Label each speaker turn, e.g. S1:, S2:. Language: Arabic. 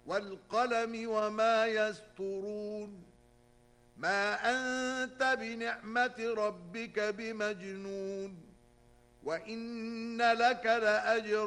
S1: والقلم وما يسطرون ما أنت بنعمة ربك بمجنون وإن لك لأجرا